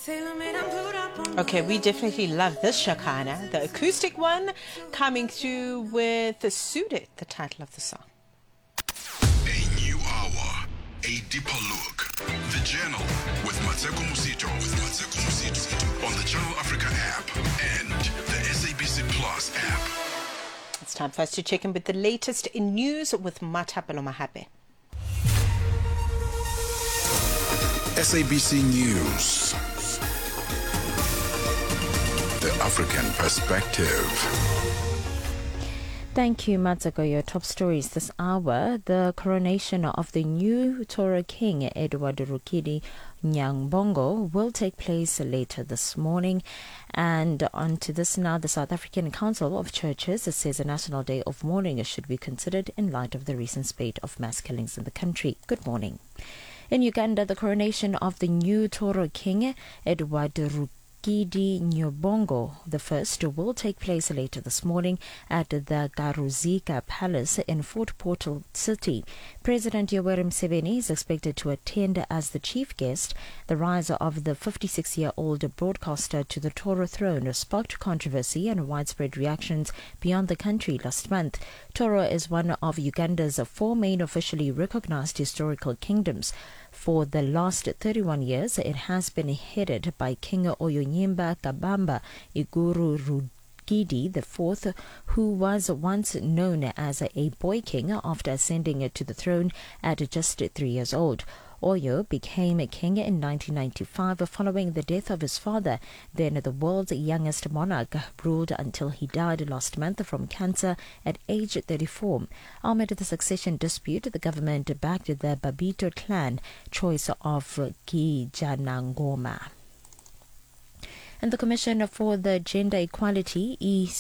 Okay, we definitely love this Shakana, the acoustic one, coming through with Suited, the title of the song. A new hour, a deeper look. The Journal with Mateko Musito. On the Channel Africa app and the SABC Plus app. It's time for us to check in with the latest in news with Matapelo Mahape. SABC News. The African Perspective. Thank you, Matsako. Your top stories this hour. The coronation of the new Toro King, Edward Rukidi Nyangbongo, will take place later this morning. And on to this now, the South African Council of Churches says a national day of mourning should be considered in light of the recent spate of mass killings in the country. Good morning. In Uganda, the coronation of the new Toro King, Edward Rukidi Nyangbongo I, will take place later this morning at the Garuzika Palace in Fort Portal City. President Yoweri Museveni is expected to attend as the chief guest. The rise of the 56-year-old broadcaster to the Toro throne sparked controversy and widespread reactions beyond the country last month. Toro is one of Uganda's four main officially recognized historical kingdoms. For the last 31 years, it has been headed by King Oyonyimba Kabamba Iguru Rugidi IV, who was once known as a boy king after ascending to the throne at just 3 years old. Oyo became king in 1995 following the death of his father, then the world's youngest monarch, ruled until he died last month from cancer at age 34. Amid the succession dispute, the government backed the Babito clan choice of Kijanangoma. And the Commission for the Gender Equality,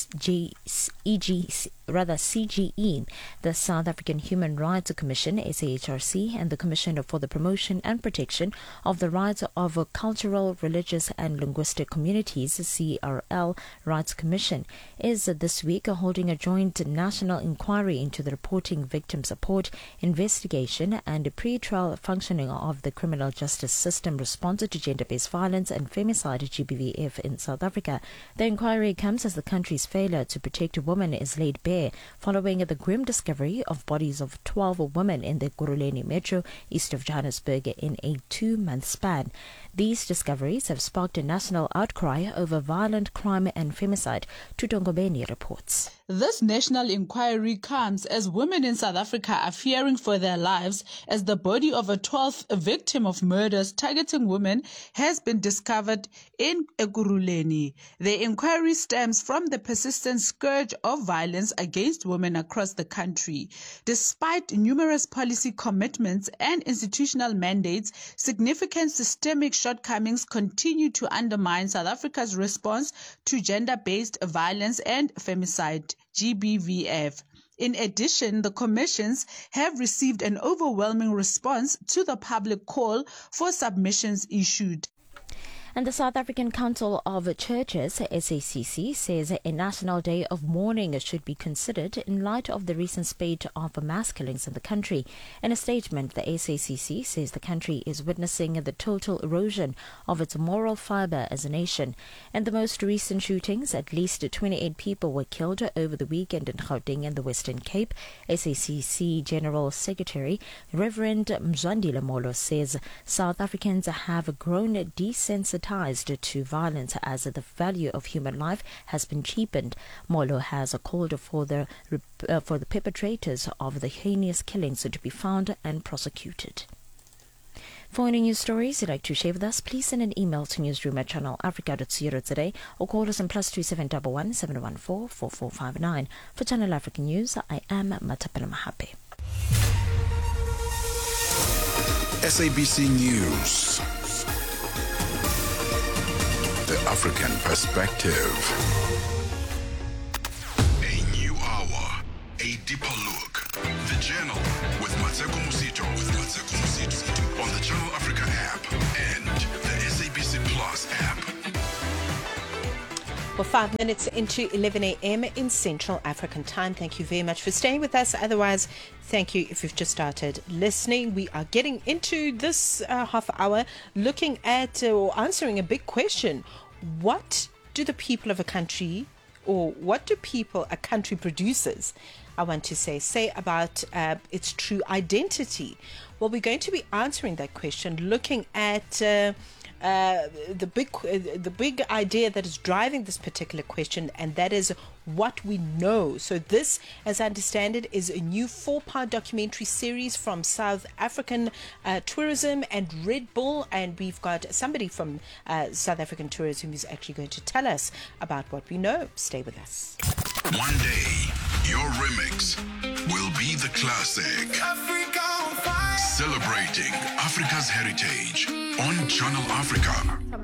CGE, the South African Human Rights Commission, SAHRC, and the Commission for the Promotion and Protection of the Rights of Cultural, Religious and Linguistic Communities, CRL Rights Commission, is this week holding a joint national inquiry into the reporting, victim support, investigation and pre-trial functioning of the criminal justice system response to gender-based violence and femicide, GBVF, in South Africa. The inquiry comes as the country's failure to protect women is laid bare following the grim discovery of bodies of 12 women in the Ekurhuleni Metro, east of Johannesburg, in a 2-month span. These discoveries have sparked a national outcry over violent crime and femicide, Tutongobeni reports. This national inquiry comes as women in South Africa are fearing for their lives as the body of a 12th victim of murders targeting women has been discovered in Ekurhuleni. The inquiry stems from the persistent scourge of violence against women across the country. Despite numerous policy commitments and institutional mandates, significant systemic shortcomings continue to undermine South Africa's response to gender-based violence and femicide, GBVF. In addition, the commissions have received an overwhelming response to the public call for submissions issued. And the South African Council of Churches, SACC, says a national day of mourning should be considered in light of the recent spate of mass killings in the country. In a statement, the SACC says the country is witnessing the total erosion of its moral fibre as a nation. In the most recent shootings, at least 28 people were killed over the weekend in Gauteng and the Western Cape. SACC General Secretary Reverend Mzwandile Molo says South Africans have grown desensitized to violence as the value of human life has been cheapened. Molo has called for the perpetrators of the heinous killings to be found and prosecuted. For any news stories you'd like to share with us, please send an email to newsroom@channelafrica.co.za or call us on +2711 714 4459. For Channel Africa News, I am Matapelo Mahape. SABC News. The African Perspective. A new hour, a deeper look. The Journal with Mateko Musito. On the Channel Africa app and the SABC Plus app. Well, 5 minutes into 11 a.m. in Central African time. Thank you very much for staying with us. Otherwise, thank you if you've just started listening. We are getting into this half hour looking at or answering a big question. What do the people of a country, or what do people a country produces, I want to say about its true identity? Well, we're going to be answering that question, looking at the big idea that is driving this particular question, and that is what we know. So this, as I understand it, is a new 4-part documentary series from South African Tourism and Red Bull, and we've got somebody from South African Tourism who's actually going to tell us about what we know. Stay with us. One day, your remix will be the classic. Celebrating Africa's heritage on Channel Africa.